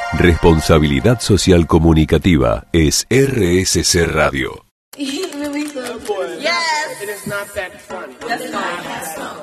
Responsabilidad social comunicativa es RSC Radio. Yes. It is not that funny. That's fine.